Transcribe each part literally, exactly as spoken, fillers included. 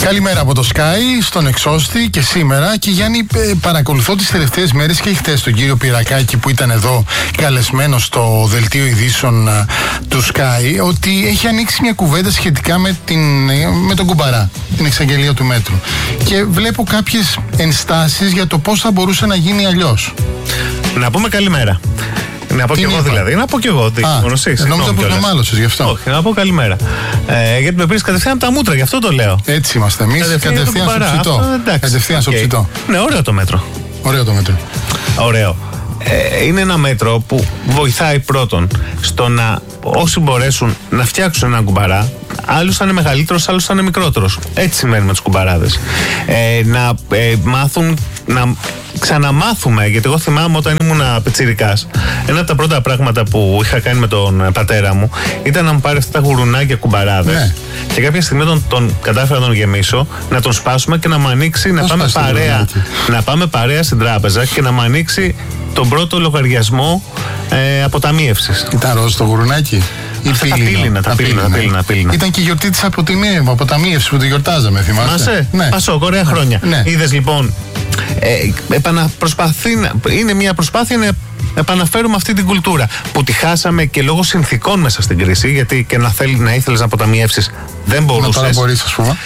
Καλημέρα από το Sky, στον Εξώστη και σήμερα. Και Γιάννη, παρακολουθώ τις τελευταίες μέρες και χτες τον κύριο Πυρακάκη που ήταν εδώ καλεσμένο στο δελτίο ειδήσεων του Sky, ότι έχει ανοίξει μια κουβέντα σχετικά με, την, με τον Κουμπαρά, την εξαγγελία του μέτρου. Και βλέπω κάποιες ενστάσεις για το πώς θα μπορούσε να γίνει αλλιώς. Να πούμε καλημέρα. Να πω κι εγώ δηλαδή. Να πω κι εγώ. Νόμιζα πως με μάλωσες γι' αυτό. Όχι, να πω καλημέρα. Ε, γιατί με πήρες κατευθείαν από τα μούτρα, γι' αυτό το λέω. Έτσι είμαστε εμείς. Κατευθείαν στο ψητό. Κατευθείαν στο ψητό. Ναι, ωραίο το μέτρο. Ωραίο το μέτρο. Ωραίο. Ε, είναι ένα μέτρο που βοηθάει πρώτον στο να όσοι μπορέσουν να φτιάξουν έναν κουμπαρά. Άλλος θα είναι μεγαλύτερος, άλλος θα είναι μικρότερος. Έτσι σημαίνει με τους κουμπαράδες. Ε, να ε, μάθουν, να ξαναμάθουμε, γιατί εγώ θυμάμαι όταν ήμουν πιτσιρικάς, ένα από τα πρώτα πράγματα που είχα κάνει με τον πατέρα μου ήταν να μου πάρει αυτά τα γουρουνάκια κουμπαράδες. Ναι. Και κάποια στιγμή τον, τον κατάφερα να τον γεμίσω, να τον σπάσουμε και να μου ανοίξει, να πάμε, παρέα, να πάμε παρέα στην τράπεζα και να μου ανοίξει τον πρώτο λογαριασμό ε, αποταμίευσης. Ήταν ροζ το γουρουνάκι. Αυτά τα πύληνα, τα πύληνα, πύληνα, πύληνα. Ήταν και η γιορτή της αποταμίευσης που τη γιορτάζαμε, θυμάσαι. Μάσαι, ναι. Πασό, ωραία χρόνια. Ναι. Είδες λοιπόν, ε, επαναπροσπαθεί, είναι μια προσπάθεια να επαναφέρουμε αυτή την κουλτούρα που τη χάσαμε και λόγω συνθήκων μέσα στην κρίση, γιατί και να, θέλει, να ήθελες να αποταμιεύσεις δεν μπορούσες. Να τώρα μπορείς, ας πούμε.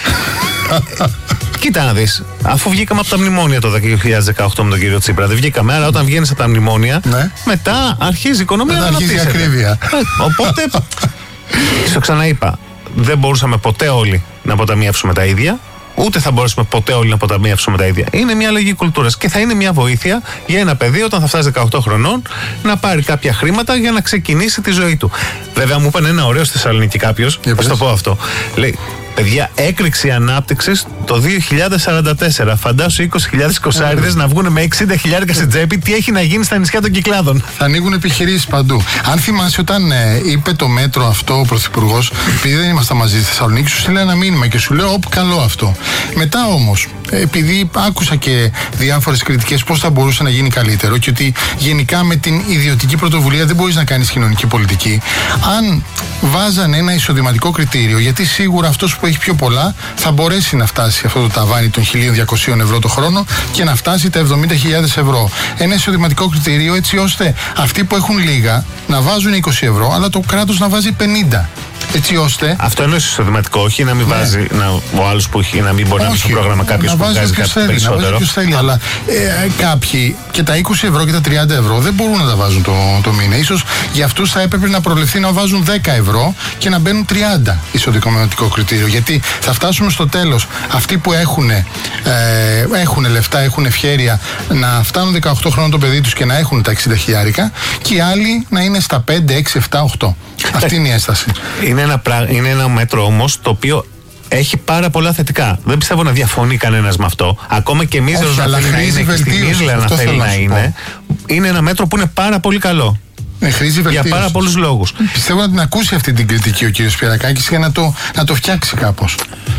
Κοίτα να δεις, αφού βγήκαμε από τα μνημόνια το δύο χιλιάδες δεκαοκτώ με τον κύριο Τσίπρα, δεν βγήκαμε, άρα όταν βγαίνεις από τα μνημόνια, ναι. μετά αρχίζει η οικονομία μετά να αρχίζει η ακρίβεια. Οπότε, στο ξαναείπα, δεν μπορούσαμε ποτέ όλοι να αποταμιεύσουμε τα ίδια, ούτε θα μπορέσουμε ποτέ όλοι να αποταμιεύσουμε τα ίδια. Είναι μια αλλαγή κουλτούρας και θα είναι μια βοήθεια για ένα παιδί όταν θα φτάσει δεκαοκτώ χρονών να πάρει κάποια χρήματα για να ξεκινήσει τη ζωή του. Βέβαια, μου είπαν ένα ωραίο στη Θεσσαλονίκη κάποιος, θα το πω αυτό. Λέει, παιδιά, έκρηξη ανάπτυξης το δύο χιλιάδες σαράντα τέσσερα. Φαντάσου είκοσι χιλιάδες κοσάριδες να βγουν με εξήντα χιλιάρικα στην τσέπη. Τι έχει να γίνει στα νησιά των Κυκλάδων. Θα ανοίγουν επιχειρήσεις παντού. Αν θυμάσαι, όταν ε, είπε το μέτρο αυτό ο Πρωθυπουργός, επειδή δεν ήμασταν μαζί στη Θεσσαλονίκη, σου στείλε ένα μήνυμα και σου λέω: Όπ, καλό αυτό. Μετά όμως, επειδή άκουσα και διάφορες κριτικές πώς θα μπορούσε να γίνει καλύτερο και ότι γενικά με την ιδιωτική πρωτοβουλία δεν μπορείς να κάνεις κοινωνική πολιτική, αν βάζανε ένα εισοδηματικό κριτήριο, γιατί σίγουρα αυτός που έχει πιο πολλά θα μπορέσει να φτάσει αυτό το ταβάνι των χίλια διακόσια ευρώ το χρόνο και να φτάσει τα εβδομήντα χιλιάδες ευρώ. Ένα εισοδηματικό κριτήριο έτσι ώστε αυτοί που έχουν λίγα να βάζουν είκοσι ευρώ, αλλά το κράτος να βάζει πενήντα. Έτσι ώστε. Αυτό είναι εισοδηματικό, όχι να μην ναι. βάζει να, ο άλλος που έχει να μην μπορεί όχι, να μπει στο πρόγραμμα κάποιος που βγάζει κάτι θέλει, περισσότερο. Να θέλει, αλλά ε, κάποιοι και τα είκοσι ευρώ και τα τριάντα ευρώ δεν μπορούν να τα βάζουν το, το μήνα. Ίσως για αυτούς θα έπρεπε να προβλεφθεί να βάζουν δέκα ευρώ και να μπαίνουν τριάντα εισοδηματικό κριτήριο. Γιατί θα φτάσουμε στο τέλος αυτοί που έχουν, ε, έχουν λεφτά, έχουν ευχέρεια να φτάνουν δεκαοκτώ χρόνων το παιδί τους και να έχουν τα εξήντα χιλιάρικα και οι άλλοι να είναι στα πέντε, έξι, επτά, οκτώ. Αυτή είναι η έσταση. Είναι ένα, είναι ένα μέτρο όμως το οποίο έχει πάρα πολλά θετικά. Δεν πιστεύω να διαφωνεί κανένας με αυτό. Ακόμα και εμείς να θέλει να είναι και στην Ίσλα να θέλει να είναι. Είναι ένα μέτρο που είναι πάρα πολύ καλό. Ναι, χρήση για πάρα πολλούς λόγους. Πιστεύω να την ακούσει αυτή την κριτική ο κύριος Πυρακάκης για να το, να το φτιάξει κάπως.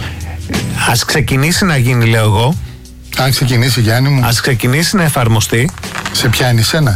Ας ξεκινήσει να γίνει, λέω εγώ. Αν ξεκινήσει, Γιάννη μου. Ας ξεκινήσει να εφαρμοστεί. Σε πιάνει εσένα?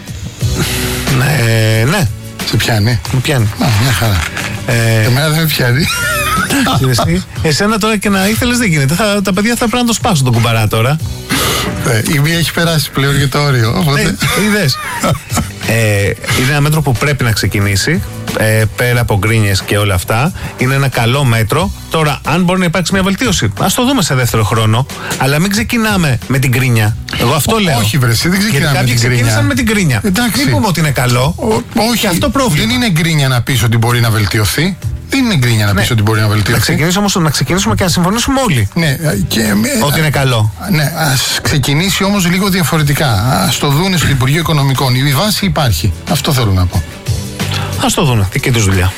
Ναι, ναι. Σε πιάνει? Με πιάνει. Α, μια χαρά. Ε... Εμένα δεν με πιάνει. Εσένα τώρα και να ήθελες δεν γίνεται. Θα, τα παιδιά θα πρέπει να το σπάσουν τον κουμπαρά τώρα. Ε, η μία έχει περάσει πλέον για το όριο. Οπότε... Ε, είδες. ε, είναι ένα μέτρο που πρέπει να ξεκινήσει. Ε, πέρα από γκρίνιες και όλα αυτά. Είναι ένα καλό μέτρο. Τώρα, αν μπορεί να υπάρξει μια βελτίωση, ας το δούμε σε δεύτερο χρόνο. Αλλά μην ξεκινάμε με την γκρίνια. Εγώ αυτό Ό, λέω. Όχι, βρε, δεν ξεκινάμε με την γκρίνια. Ξεκίνησαν με την γκρίνια. Εντάξει. Μην πούμε ότι είναι καλό. Ο, όχι, αυτό πρόβλημα. Δεν είναι γκρίνια να πεις ότι μπορεί να βελτιωθεί. Δεν είναι γκρίνια να πεις ναι. ότι μπορεί να βελτιωθεί. Να ξεκινήσουμε, όμως, να ξεκινήσουμε και να συμφωνήσουμε όλοι. Ναι, και, ότι είναι καλό. Ναι, ας ξεκινήσει όμως λίγο διαφορετικά. Ας το δούνε στο Υπουργείο Οικονομικών. Η βάση υπάρχει. Αυτό θέλω να πω. Ας το δούνε. Δική τους δουλειά.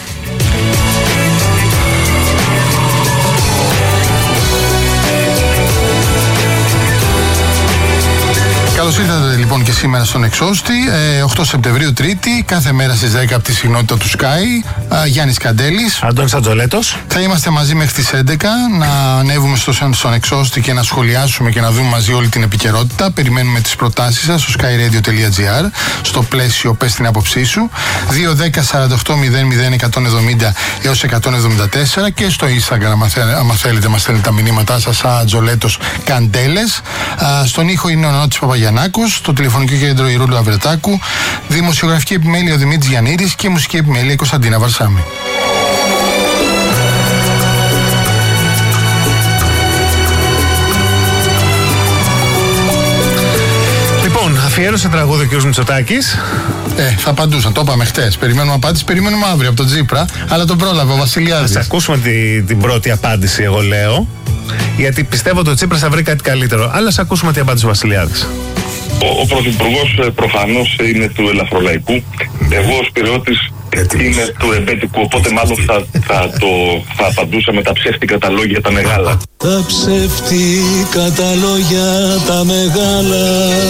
Καλώς ήρθατε λοιπόν. λοιπόν και σήμερα στον Εξώστη, ε, οκτώ Σεπτεμβρίου, Τρίτη, κάθε μέρα στις δέκα από τη συχνότητα του Sky. ε, Γιάννης Καντέλης. Αντώνης Ατζολέτος. Θα είμαστε μαζί μέχρι τις έντεκα να ανέβουμε στο, στον Εξώστη και να σχολιάσουμε και να δούμε μαζί όλη την επικαιρότητα. Περιμένουμε τις προτάσεις σας στο skyradio.gr, στο πλαίσιο πες την άποψή σου. δύο δέκα σαράντα οκτώ μηδέν μηδέν εκατόν εβδομήντα έως εκατόν εβδομήντα τέσσερα και στο Instagram, άμα θέλετε, μας στέλνετε τα μηνύματά σας. Ατζολέτος Καντέλες. Στον ήχο είναι ο Νότης Παπαγιαννάκος, στο τηλεφωνικό κέντρο η Ρούλου Αβρετάκου, δημοσιογραφική επιμέλεια ο Δημήτρης Γιαννίδης και μουσική επιμέλεια η Κωνσταντίνα Βαρσάμη. Λοιπόν, αφιέρωσε τραγούδι ο κ. Μητσοτάκης. Ε, θα απαντούσαν, το είπαμε χτες. Περιμένουμε απάντηση, περιμένουμε αύριο από τον Τζίπρα, αλλά τον πρόλαβε ο Βασιλιάδης. Ας ακούσουμε τη, την πρώτη απάντηση, εγώ λέω. Γιατί πιστεύω ότι ο Τσίπρας θα βρει κάτι καλύτερο. Αλλά ας ακούσουμε τι απάντησε ο Βασιλιάδης. Ο, ο Πρωθυπουργός προφανώς είναι του ελαφρολαϊκού. Εγώ ως Πειραιώτης είμαι του ρεμπέτικου. Οπότε μάλλον θα, θα, το, θα απαντούσα με τα ψεύτικα τα λόγια τα μεγάλα. Τα ψεύτικα τα λόγια τα μεγάλα.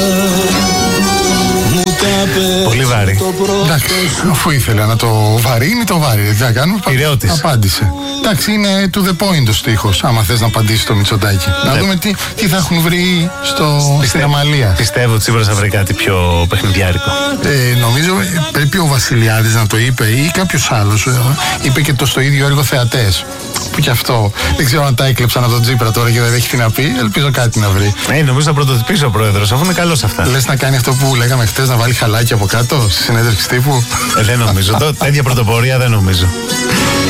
Πολύ βάρη. Εντάξει, αφού ήθελα να το βαρύνει, το βάρη. Τι να κάνουμε, Πειραιώτης. Απάντησε. Εντάξει, είναι to the point ο στίχος, άμα θες να απαντήσει το Μητσοτάκη. Να δούμε τι, τι θα έχουν βρει στο, στην Αμαλία. Πιστεύω ότι Τσίπρας θα βρει κάτι πιο παιχνιδιάρικο. Ε, νομίζω πρέπει ο Βασιλιάδης να το είπε ή κάποιος άλλος. Ε, είπε και το στο ίδιο έργο Θεατές. Που και αυτό δεν ξέρω αν τα έκλεψαν από τον Τσίπρα τώρα και δεν έχει τι να πει. Ελπίζω κάτι να βρει. Ε, νομίζω θα πρωτοτυπήσει ο πρόεδρος, αφού είναι καλός αυτά. Λες να κάνει αυτό που λέγαμε χτες, να βάλει χαλάκι από κάτω στη συνέντευξη τύπου. Ε, δεν νομίζω. Τέτοια πρωτοπορία δεν νομίζω.